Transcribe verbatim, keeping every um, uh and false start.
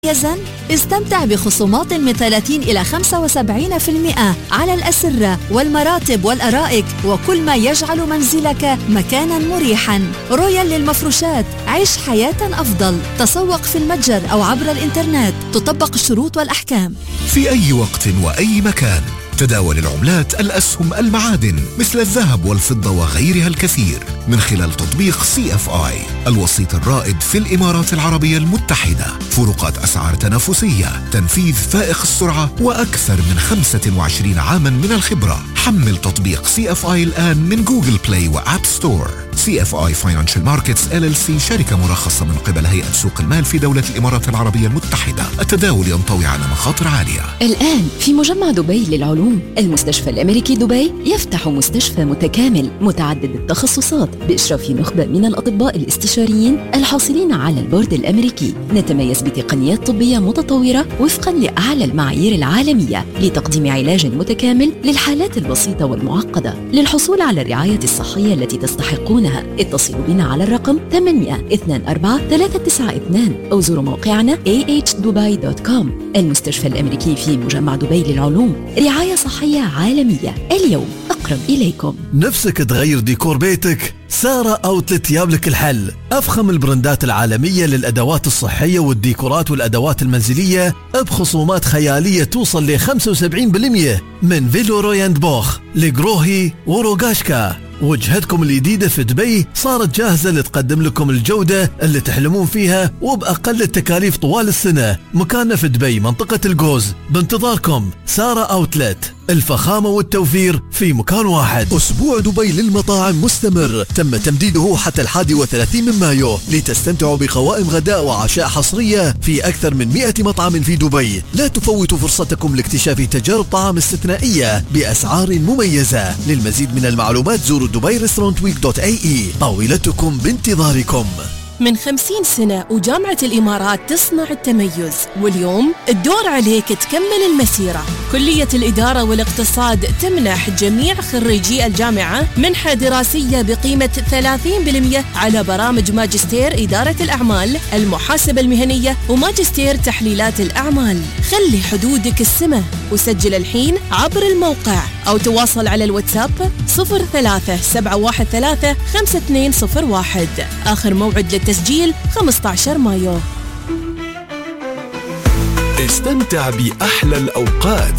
مميزاً استمتع بخصومات من ثلاثين إلى خمسة وسبعين بالمئة على الأسرة والمراتب والأرائك وكل ما يجعل منزلك مكاناً مريحاً. رويال للمفروشات، عيش حياة أفضل. تسوق في المتجر أو عبر الإنترنت، تطبق الشروط والأحكام. في أي وقت وأي مكان تداول العملات، الأسهم، المعادن مثل الذهب والفضة وغيرها الكثير من خلال تطبيق سي اف آي، الوسيط الرائد في الإمارات العربية المتحدة. فروقات أسعار تنافسية، تنفيذ فائق السرعة، وأكثر من خمسة وعشرين عاما من الخبرة. حمل تطبيق سي اف آي الآن من جوجل بلاي وآب ستور. سي اف آي Financial Markets إل إل سي شركة مرخصة من قبل هيئة سوق المال في دولة الإمارات العربية المتحدة. التداول ينطوي على مخاطر عالية. الآن في مجمع دبي للعلوم، المستشفى الأمريكي دبي يفتح مستشفى متكامل متعدد التخصصات بإشراف نخبة من الأطباء الاستشاريين الحاصلين على البورد الأمريكي. نتميز بتقنيات طبية متطورة وفقا لأعلى المعايير العالمية لتقديم علاج متكامل للحالات البسيطة والمعقدة. للحصول على الرعاية الصحية التي تستحقونها اتصلوا بنا على الرقم ثمانية اثنين أربعة ثلاثة تسعة اثنين أو زوروا موقعنا إيه إتش دبي دوت كوم. المستشفى الأمريكي في مجمع دبي للعلوم، رعاية صحية عالمية اليوم أقرب إليكم. نفسك تغير ديكور بيتك؟ سارة أوتلت يابلك الحل. أفخم البراندات العالمية للأدوات الصحية والديكورات والأدوات المنزلية بخصومات خيالية توصل ل خمسة وسبعين بالمئة من فيلو روياند بوخ لجروهي وروغاشكا. وجهتكم الجديدة في دبي صارت جاهزة لتقدم لكم الجودة اللي تحلمون فيها وبأقل التكاليف طوال السنة. مكاننا في دبي منطقة الجوز. بانتظاركم. سارة أوتلت، الفخامة والتوفير في مكان واحد. أسبوع دبي للمطاعم مستمر، تم تمديده حتى الحادي وثلاثين من مايو لتستمتعوا بقوائم غداء وعشاء حصرية في أكثر من مئة مطعم في دبي. لا تفوتوا فرصتكم لاكتشاف تجارب طعام استثنائية بأسعار مميزة. للمزيد من المعلومات زوروا دبي ريستورانت ويك دوت اي اي. طاولتكم بانتظاركم. من خمسين سنة وجامعة الإمارات تصنع التميز، واليوم الدور عليك تكمل المسيرة. كلية الإدارة والاقتصاد تمنح جميع خريجي الجامعة منحة دراسية بقيمة ثلاثين بالمئة على برامج ماجستير إدارة الأعمال، المحاسبة المهنية، وماجستير تحليلات الأعمال. خلي حدودك السماء وسجل الحين عبر الموقع أو تواصل على الواتساب صفر ثلاثة سبعة واحد ثلاثة خمسة اثنين صفر واحد. آخر موعد للتسجيل خمسة عشر مايو. استمتع بأحلى الأوقات